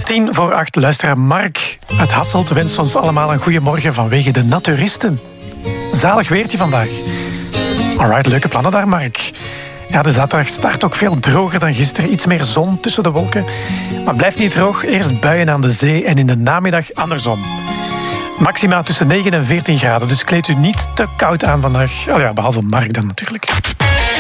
7:10, luisteraar Mark uit Hasselt wenst ons allemaal een goede morgen vanwege de naturisten. Zalig weertje vandaag. Alright, leuke plannen daar, Mark. Ja, de zaterdag start ook veel droger dan gisteren. Iets meer zon tussen de wolken. Maar blijft niet droog. Eerst buien aan de zee en in de namiddag andersom. Maxima tussen 9 en 14 graden. Dus kleed u niet te koud aan vandaag. Oh ja, behalve Mark dan natuurlijk.